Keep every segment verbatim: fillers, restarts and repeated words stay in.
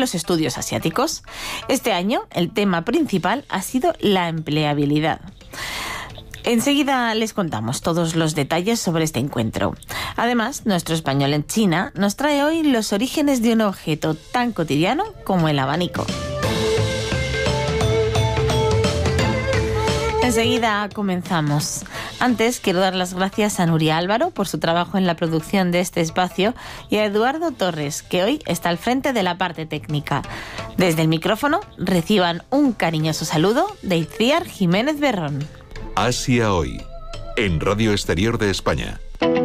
los estudios asiáticos. Este año el tema principal ha sido la empleabilidad. Enseguida les contamos todos los detalles sobre este encuentro. Además, nuestro español en China nos trae hoy los orígenes de un objeto tan cotidiano como el abanico. Enseguida comenzamos. Antes quiero dar las gracias a Nuria Álvaro por su trabajo en la producción de este espacio y a Eduardo Torres, que hoy está al frente de la parte técnica. Desde el micrófono reciban un cariñoso saludo de Itziar Jiménez Berrón. Asia Hoy, en Radio Exterior de España.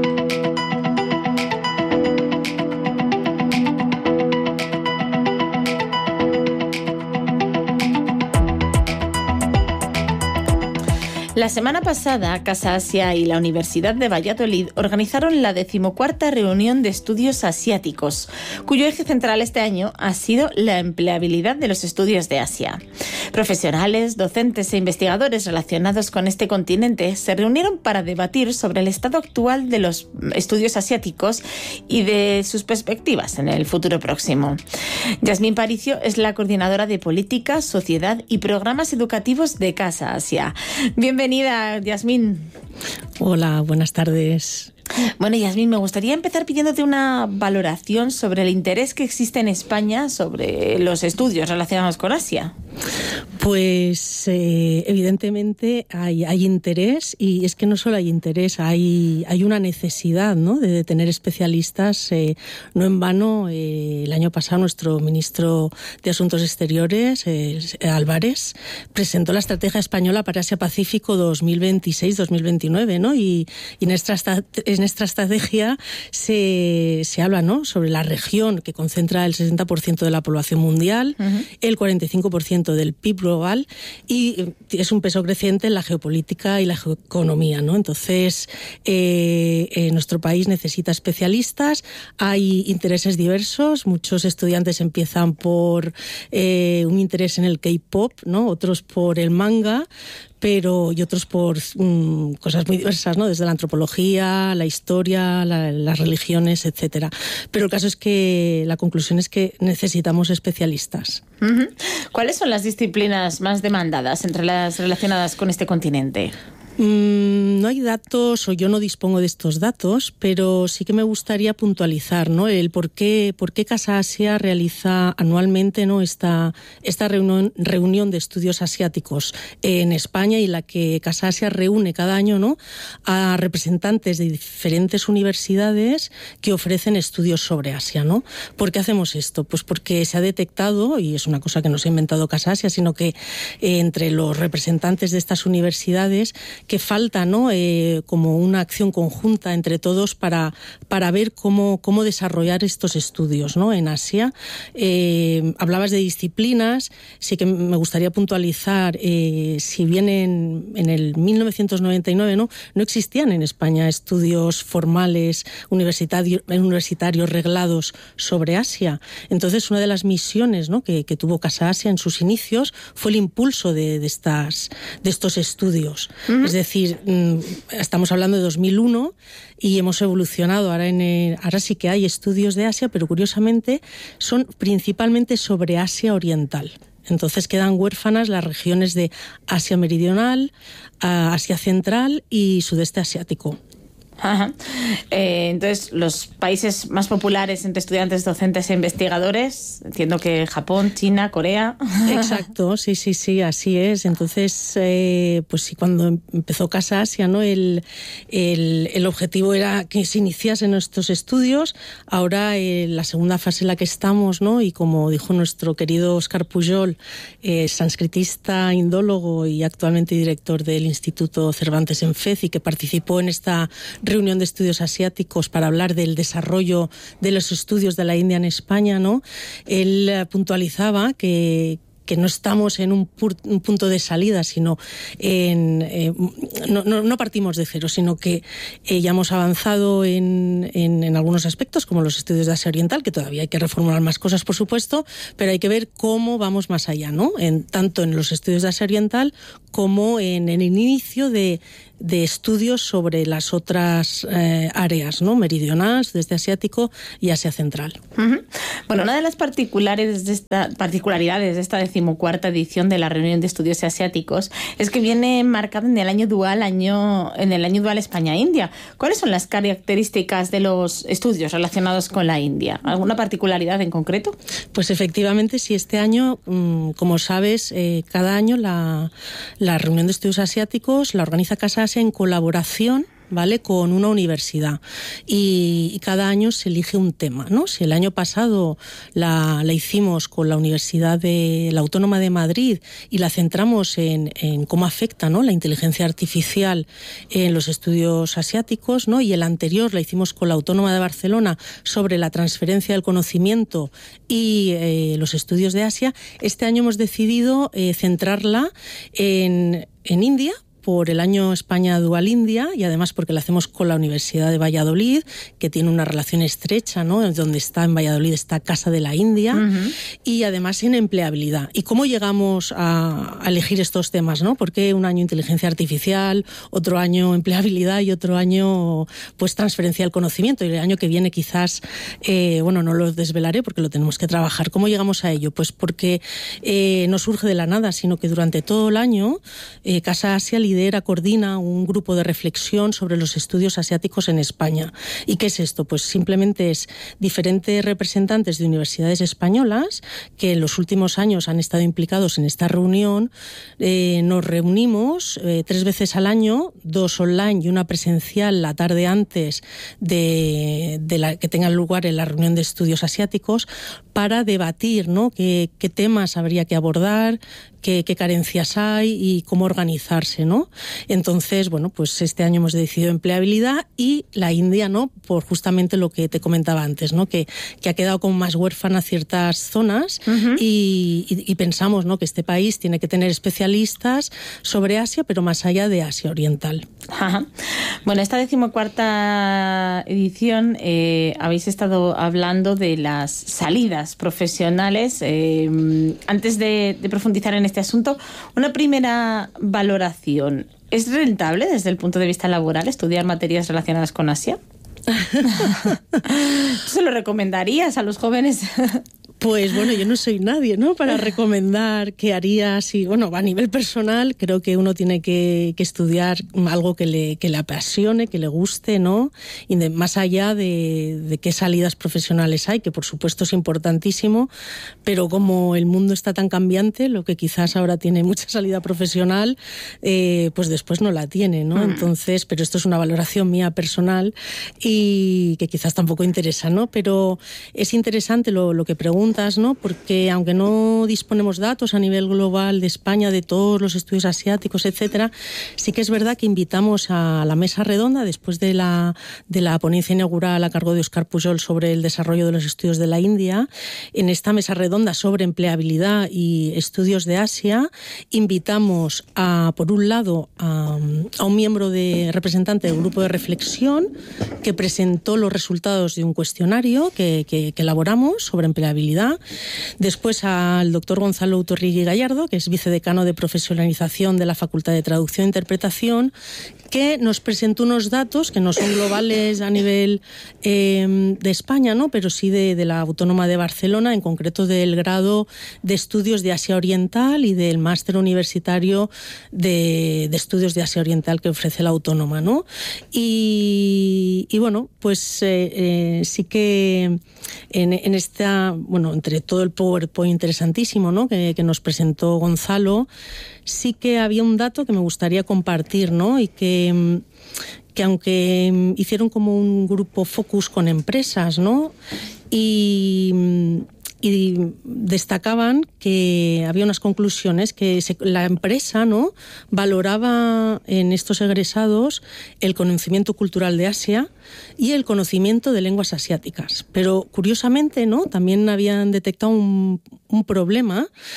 La semana pasada, Casa Asia y la Universidad de Valladolid organizaron la decimocuarta reunión de estudios asiáticos, cuyo eje central este año ha sido la empleabilidad de los estudios de Asia. Profesionales, docentes e investigadores relacionados con este continente se reunieron para debatir sobre el estado actual de los estudios asiáticos y de sus perspectivas en el futuro próximo. Yasmín Paricio es la coordinadora de Política, Sociedad y Programas Educativos de Casa Asia. Bienvenida. Bienvenida, Yasmín. Hola, buenas tardes. Bueno, Yasmín, me gustaría empezar pidiéndote una valoración sobre el interés que existe en España sobre los estudios relacionados con Asia. Pues eh, evidentemente hay, hay interés, y es que no solo hay interés, hay, hay una necesidad, ¿no?, de tener especialistas. Eh, no en vano, eh, el año pasado nuestro ministro de Asuntos Exteriores, eh, Álvarez, presentó la Estrategia Española para Asia-Pacífico dos mil veintiséis dos mil veintinueve, ¿no? Y, y en esta en esta estrategia se, se habla, ¿no?, sobre la región que concentra el sesenta por ciento de la población mundial, uh-huh. el cuarenta y cinco por ciento del P I B global, y es un peso creciente en la geopolítica y la geoeconomía, ¿no? Entonces, eh, eh, nuestro país necesita especialistas, hay intereses diversos, muchos estudiantes empiezan por eh, un interés en el K-pop, ¿no?, otros por el manga, pero y otros por um, cosas muy diversas, ¿no?, desde la antropología, la historia, la, las religiones, etcétera. Pero el caso es que la conclusión es que necesitamos especialistas. Uh-huh. ¿Cuáles son las disciplinas más demandadas entre las relacionadas con este continente? Mm, no hay datos, o yo no dispongo de estos datos, pero sí que me gustaría puntualizar, ¿no?, el por qué, por qué Casa Asia realiza anualmente, ¿no?, esta, esta reunión, reunión de estudios asiáticos en España, y la que Casa Asia reúne cada año, ¿no?, a representantes de diferentes universidades que ofrecen estudios sobre Asia, ¿no? ¿Por qué hacemos esto? Pues porque se ha detectado, y es una cosa que no se ha inventado Casa Asia, sino que eh, entre los representantes de estas universidades, que falta, ¿no?, eh, como una acción conjunta entre todos para, para ver cómo, cómo desarrollar estos estudios, ¿no?, en Asia. Eh, hablabas de disciplinas, sí que me gustaría puntualizar, eh, si bien en, en el mil novecientos noventa y nueve, ¿no?, no existían en España estudios formales universitarios, universitarios reglados sobre Asia. Entonces, una de las misiones, ¿no?, que, que tuvo Casa Asia en sus inicios fue el impulso de, de, estas, de estos estudios. Uh-huh. Es decir, estamos hablando de dos mil uno y hemos evolucionado. Ahora, en el, ahora sí que hay estudios de Asia, pero curiosamente son principalmente sobre Asia Oriental. Entonces quedan huérfanas las regiones de Asia Meridional, Asia Central y Sudeste Asiático. Ajá. Eh, entonces, los países más populares entre estudiantes, docentes e investigadores, entiendo que Japón, China, Corea. Exacto, sí, sí, sí, así es. Entonces, eh, pues sí, cuando empezó Casa Asia, ¿no?, el, el, el objetivo era que se iniciasen estos estudios. Ahora, eh, la segunda fase en la que estamos, ¿no?, y como dijo nuestro querido Óscar Pujol, eh, sanscritista, indólogo y actualmente director del Instituto Cervantes en Fez, y que participó en esta reunión de estudios asiáticos para hablar del desarrollo de los estudios de la India en España, ¿no?, él puntualizaba que que no estamos en un, pur, un punto de salida, sino en, eh, no, no, no partimos de cero, sino que eh, ya hemos avanzado en, en, en algunos aspectos, como los estudios de Asia Oriental, que todavía hay que reformular más cosas, por supuesto, pero hay que ver cómo vamos más allá, ¿no?, en, tanto en los estudios de Asia Oriental como en, en el inicio de de estudios sobre las otras eh, áreas, ¿no? Meridional, sudeste asiático y Asia Central. Uh-huh. Bueno, una de las particulares de esta, particularidades de esta decimocuarta edición de la Reunión de Estudios Asiáticos es que viene marcada en el año dual, año, en el año dual España-India. ¿Cuáles son las características de los estudios relacionados con la India? ¿Alguna particularidad en concreto? Pues efectivamente, sí, este año, como sabes, eh, cada año la, la Reunión de Estudios Asiáticos la organiza Casa Asia en colaboración, ¿vale?, con una universidad, y, y cada año se elige un tema, ¿no? Si el año pasado la, la hicimos con la Universidad de la Autónoma de Madrid y la centramos en, en cómo afecta, ¿no?, la inteligencia artificial en los estudios asiáticos, ¿no?, y el anterior la hicimos con la Autónoma de Barcelona sobre la transferencia del conocimiento y eh, los estudios de Asia, este año hemos decidido eh, centrarla en, en India, por el año España Dual India, y además porque lo hacemos con la Universidad de Valladolid, que tiene una relación estrecha, ¿no?, donde está en Valladolid está Casa de la India, uh-huh. y además en empleabilidad. ¿Y cómo llegamos a, a elegir estos temas, ¿no? ¿Por qué un año inteligencia artificial, otro año empleabilidad y otro año pues transferencia del conocimiento? Y el año que viene quizás, eh, bueno, no lo desvelaré porque lo tenemos que trabajar. ¿Cómo llegamos a ello? Pues porque eh, no surge de la nada, sino que durante todo el año eh, Casa Asia lidera lidera, coordina un grupo de reflexión sobre los estudios asiáticos en España. ¿Y qué es esto? Pues simplemente es diferentes representantes de universidades españolas que en los últimos años han estado implicados en esta reunión. Eh, nos reunimos eh, tres veces al año, dos online y una presencial la tarde antes de, de la que tenga lugar en la reunión de estudios asiáticos, para debatir, ¿no?, qué, qué temas habría que abordar, qué, qué carencias hay y cómo organizarse, ¿no? Entonces, bueno, pues este año hemos decidido empleabilidad y la India, ¿no?, por justamente lo que te comentaba antes, ¿no?, que, que ha quedado como más huérfana ciertas zonas, uh-huh. y, y, y pensamos, ¿no?, que este país tiene que tener especialistas sobre Asia, pero más allá de Asia Oriental. Ajá. Bueno, esta decimocuarta edición eh, habéis estado hablando de las salidas profesionales. Eh, antes de, de profundizar en este asunto, una primera valoración. ¿Es rentable desde el punto de vista laboral estudiar materias relacionadas con Asia? ¿Se lo recomendarías a los jóvenes? Pues bueno, yo no soy nadie, ¿no?, para recomendar qué haría. Si, bueno, a nivel personal creo que uno tiene que, que estudiar algo que le, que le apasione, que le guste, ¿no? Y de, más allá de, de qué salidas profesionales hay, que por supuesto es importantísimo, pero como el mundo está tan cambiante, lo que quizás ahora tiene mucha salida profesional, eh, pues después no la tiene, ¿no? Mm. Entonces, pero esto es una valoración mía personal y que quizás tampoco interesa, ¿no? Pero es interesante lo, lo que pregunto, ¿no?, porque aunque no disponemos datos a nivel global de España de todos los estudios asiáticos, etcétera, sí que es verdad que invitamos a la mesa redonda después de la, de la ponencia inaugural a cargo de Óscar Pujol sobre el desarrollo de los estudios de la India. En esta mesa redonda sobre empleabilidad y estudios de Asia invitamos a, por un lado, a, a un miembro de representante del grupo de reflexión que presentó los resultados de un cuestionario que, que, que elaboramos sobre empleabilidad. Después al doctor Gonzalo Utorrigui Gallardo, que es vicedecano de profesionalización de la Facultad de Traducción e Interpretación, que nos presentó unos datos que no son globales a nivel eh, de España, ¿no?, pero sí de, de la Autónoma de Barcelona, en concreto del grado de estudios de Asia Oriental y del máster universitario de, de estudios de Asia Oriental que ofrece la Autónoma, ¿no? Y, y bueno, pues eh, eh, sí que en, en esta, bueno, entre todo el PowerPoint interesantísimo, ¿no?, que, que nos presentó Gonzalo, sí que había un dato que me gustaría compartir, ¿no?, y que, que aunque hicieron como un grupo focus con empresas, ¿no?, y, y destacaban que había unas conclusiones que se, la empresa, ¿no?, valoraba en estos egresados el conocimiento cultural de Asia y el conocimiento de lenguas asiáticas. Pero curiosamente, ¿no?, también habían detectado un, un problema,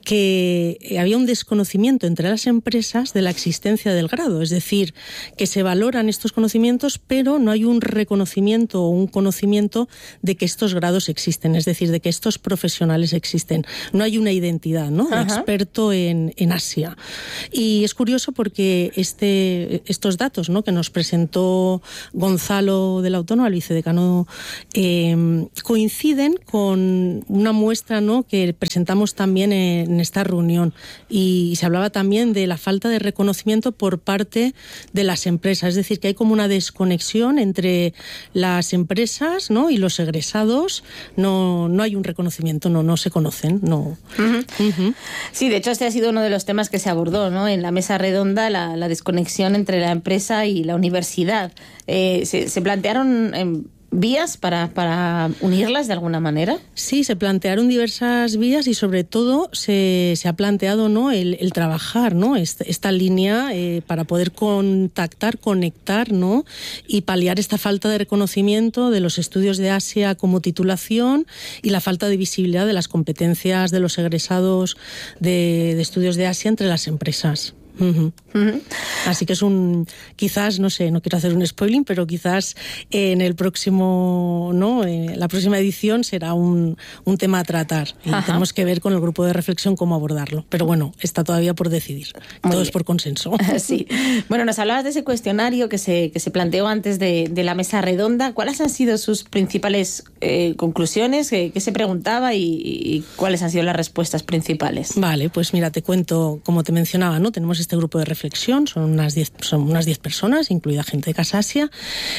que había un desconocimiento entre las empresas de la existencia del grado, es decir, que se valoran estos conocimientos, pero no hay un reconocimiento o un conocimiento de que estos grados existen, es decir, de que estos profesionales existen. No hay una identidad, ¿no?, de experto en, en Asia. Y es curioso porque este, estos datos, ¿no?, que nos presentó Gonzalo de la Autónoma, el vicedecano, eh, coinciden con una muestra, ¿no?, que presentamos también en esta reunión, y se hablaba también de la falta de reconocimiento por parte de las empresas, es decir, que hay como una desconexión entre las empresas, ¿no?, y los egresados. No, no hay un reconocimiento, no, no se conocen, no. Uh-huh. Uh-huh. Sí, de hecho este ha sido uno de los temas que se abordó, ¿no?, en la mesa redonda, la, la desconexión entre la empresa y la universidad. Eh, se, se plantearon eh, vías para, para unirlas de alguna manera. Sí, se plantearon diversas vías y sobre todo se, se ha planteado, ¿no?, el, el trabajar, ¿no?, esta, esta línea eh, para poder contactar, conectar, ¿no?, y paliar esta falta de reconocimiento de los estudios de Asia como titulación y la falta de visibilidad de las competencias de los egresados de, de estudios de Asia entre las empresas. Uh-huh. Uh-huh. Así que es un, quizás, no sé, no quiero hacer un spoiling, pero quizás en el próximo, ¿no?, eh, la próxima edición será un, un tema a tratar. Y tenemos que ver con el grupo de reflexión cómo abordarlo. Pero bueno, está todavía por decidir. Muy Todo bien. Es por consenso. Sí. Bueno, nos hablabas de ese cuestionario que se, que se planteó antes de, de la mesa redonda. ¿Cuáles han sido sus principales eh, conclusiones? ¿Qué, qué se preguntaba y, y cuáles han sido las respuestas principales? Vale, pues mira, te cuento, como te mencionaba, ¿no?, tenemos este grupo de reflexión, son unas diez son unas diez personas, incluida gente de Casa Asia,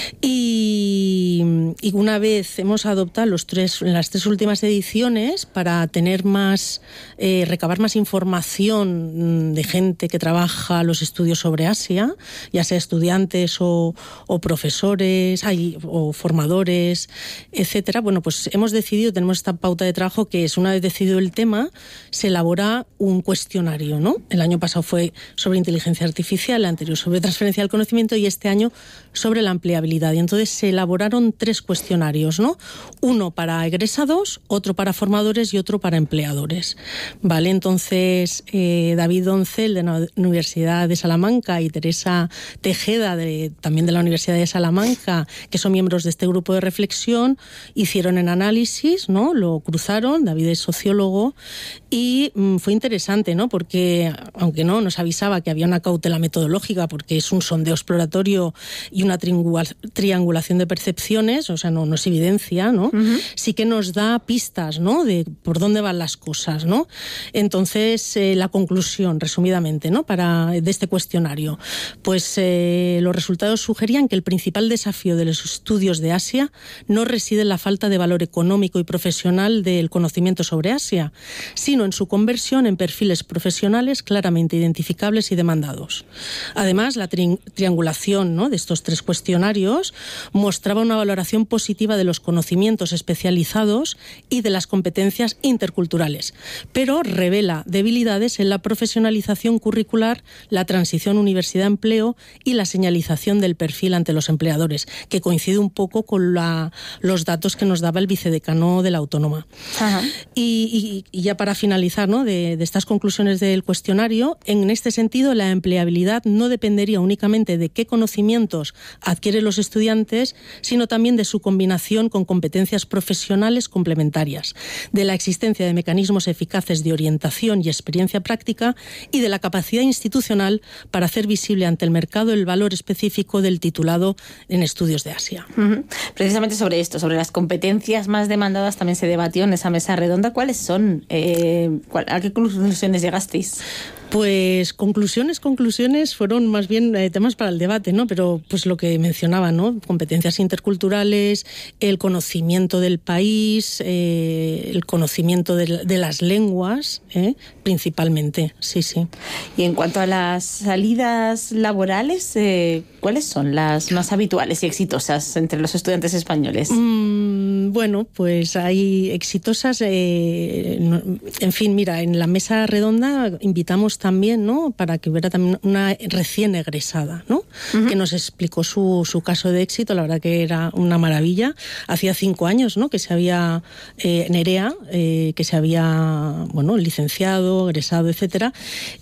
y, y una vez hemos adoptado los tres, las tres últimas ediciones para tener más, eh, recabar más información de gente que trabaja los estudios sobre Asia, ya sea estudiantes o, o profesores, ay, o formadores, etcétera. Bueno, pues hemos decidido, tenemos esta pauta de trabajo que es, una vez decidido el tema, se elabora un cuestionario, ¿no? El año pasado fue sobre inteligencia artificial, el anterior sobre transferencia del conocimiento y este año sobre la empleabilidad. Y entonces se elaboraron tres cuestionarios, ¿no? Uno para egresados, otro para formadores y otro para empleadores. Vale, entonces eh, David Doncel de la Universidad de Salamanca y Teresa Tejeda de, también de la Universidad de Salamanca, que son miembros de este grupo de reflexión, hicieron el análisis, ¿no? Lo cruzaron, David es sociólogo, y mmm, fue interesante, ¿no? Porque, aunque no nos avisaba que había una cautela metodológica porque es un sondeo exploratorio y una triangulación de percepciones, o sea, no, no es evidencia, ¿no? Uh-huh. Sí que nos da pistas, ¿no?, de por dónde van las cosas, ¿no? Entonces, eh, la conclusión, resumidamente, ¿no?, para, de este cuestionario, pues eh, los resultados sugerían que el principal desafío de los estudios de Asia no reside en la falta de valor económico y profesional del conocimiento sobre Asia, sino en su conversión en perfiles profesionales claramente identificables y demandados. Además, la tri- triangulación, ¿no?, de estos tres cuestionarios mostraba una valoración positiva de los conocimientos especializados y de las competencias interculturales, pero revela debilidades en la profesionalización curricular, la transición universidad-empleo y la señalización del perfil ante los empleadores, que coincide un poco con la, los datos que nos daba el vicedecano de la Autónoma. Ajá. Y, y, y ya para finalizar, ¿no?, de, de estas conclusiones del cuestionario, en este sentido, la empleabilidad no dependería únicamente de qué conocimientos adquieren los estudiantes, sino también de su combinación con competencias profesionales complementarias, de la existencia de mecanismos eficaces de orientación y experiencia práctica y de la capacidad institucional para hacer visible ante el mercado el valor específico del titulado en estudios de Asia. Uh-huh. Precisamente sobre esto, sobre las competencias más demandadas, también se debatió en esa mesa redonda. ¿Cuáles son? Eh, ¿A qué conclusiones llegasteis? Pues conclusiones, conclusiones fueron más bien eh, temas para el debate, ¿no? Pero pues lo que mencionaba, ¿no? Competencias interculturales, el conocimiento del país, eh, el conocimiento de, de las lenguas, ¿eh? Principalmente, sí, sí. Y en cuanto a las salidas laborales, eh, ¿cuáles son las más habituales y exitosas entre los estudiantes españoles? Mm, bueno, pues hay exitosas, eh, no, en fin, mira, en la mesa redonda invitamos también, ¿no? Para que hubiera también una recién egresada, ¿no? Uh-huh. Que nos explicó su, su caso de éxito, la verdad que era una maravilla. Hacía cinco años, ¿no? Que se había, eh, Nerea, eh, que se había, bueno, licenciado, egresado, etcétera,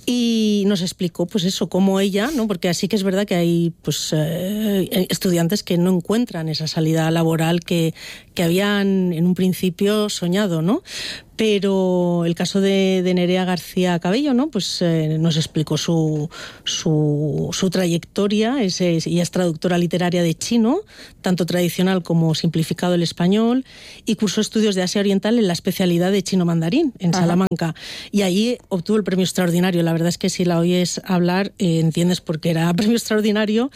y nos explicó, pues eso, cómo ella, ¿no? Porque así que es verdad que hay, pues, eh, estudiantes que no encuentran esa salida laboral que, que habían en un principio soñado, ¿no? Pero el caso de, de Nerea García Cabello, ¿no? Pues eh, nos explicó su, su, su trayectoria. Es, es, ella es traductora literaria de chino, tanto tradicional como simplificado el español, y cursó estudios de Asia Oriental en la especialidad de chino mandarín, en Ajá. Salamanca. Y allí obtuvo el premio extraordinario. La verdad es que si la oyes hablar, eh, entiendes por qué era premio extraordinario.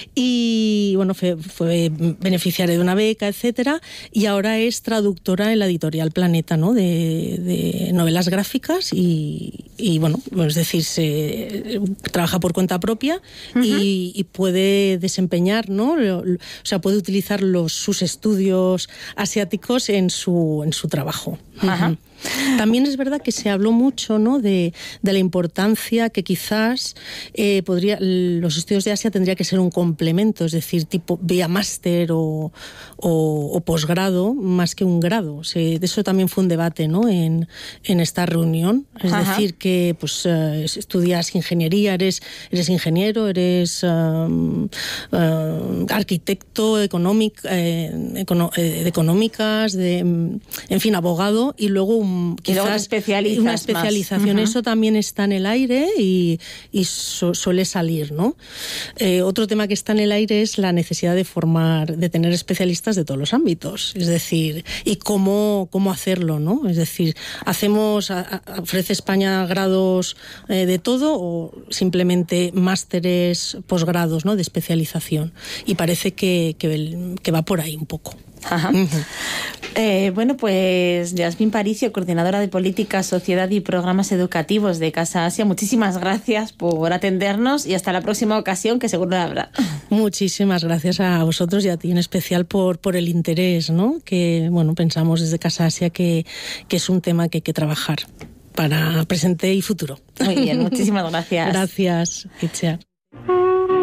Y bueno, fue, fue beneficiaria de una beca, etcétera. Y ahora es traductora en la editorial Planeta, ¿no? De de novelas gráficas y, y bueno, es decir, se trabaja por cuenta propia uh-huh. y, y puede desempeñar, ¿no? O sea, puede utilizar los, sus estudios asiáticos en su, en su trabajo. Ajá. Uh-huh. También es verdad que se habló mucho, ¿no? de, de la importancia que quizás eh, podría, los estudios de Asia tendría que ser un complemento, es decir, tipo vía máster o, o, o posgrado, más que un grado. O sea, de eso también fue un debate, ¿no? en, en esta reunión. Es Ajá. decir, que pues uh, estudias ingeniería, eres, eres ingeniero, eres um, uh, arquitecto, económic, eh, econo, eh, de económicas, de, en fin, abogado, y luego un quizás una especialización. Uh-huh. Eso también está en el aire y, y su, suele salir, ¿no? Eh, otro tema que está en el aire es la necesidad de formar, de tener especialistas de todos los ámbitos, es decir, y cómo, cómo hacerlo, ¿no? Es decir, hacemos, a, a, ofrece España grados eh, de todo o simplemente másteres, posgrados, ¿no? De especialización. Y parece que, que, que va por ahí un poco. Ajá. Uh-huh. Eh, bueno, pues Yasmín Paricio, coordinadora de Política, Sociedad y Programas Educativos de Casa Asia, muchísimas gracias por atendernos y hasta la próxima ocasión, que seguro la habrá. Muchísimas gracias a vosotros y a ti en especial por, por el interés, ¿no? Que, bueno, pensamos desde Casa Asia que, que es un tema que hay que trabajar para presente y futuro. Muy bien, muchísimas gracias. Gracias, Itziar.